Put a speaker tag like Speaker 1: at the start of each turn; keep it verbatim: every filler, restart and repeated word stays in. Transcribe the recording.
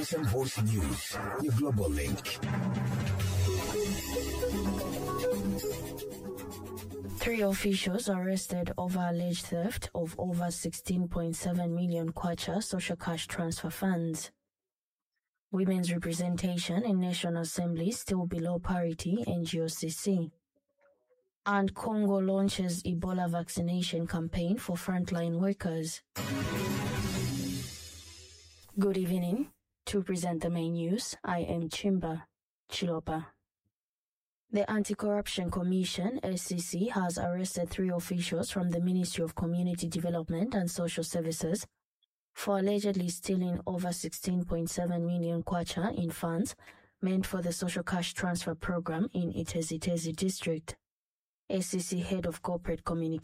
Speaker 1: Voice News, your global link.
Speaker 2: Three officials arrested over alleged theft of over sixteen point seven million kwacha social cash transfer funds. Women's representation in National Assembly still below parity, N G O C C. And Congo launches Ebola vaccination campaign for frontline workers. Good evening. To present the main news, I am Chimba Chilopa. The Anti-Corruption Commission, S C C, has arrested three officials from the Ministry of Community Development and Social Services for allegedly stealing over sixteen point seven million kwacha in funds meant for the social cash transfer program in Itezi Tezi district. S C C Head of Corporate Communication